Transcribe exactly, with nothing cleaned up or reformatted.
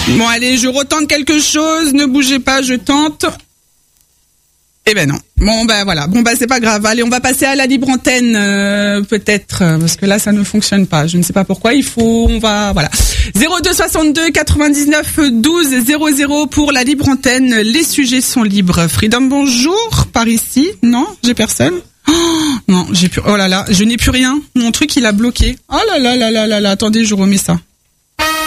Bon, allez, je retente quelque chose. Ne bougez pas, je tente. Eh ben non. Bon, ben voilà. Bon, ben c'est pas grave. Allez, on va passer à la libre antenne, euh, peut-être, parce que là, ça ne fonctionne pas. Je ne sais pas pourquoi. Il faut, on va, voilà. zéro deux soixante-deux quatre-vingt-dix-neuf douze zéro zéro pour la libre antenne. Les sujets sont libres. Freedom, bonjour. Par ici. Non, j'ai personne. Oh, non, j'ai plus, oh là là, je n'ai plus rien. Mon truc, il a bloqué. Oh là là là là là là. Attendez, je remets ça.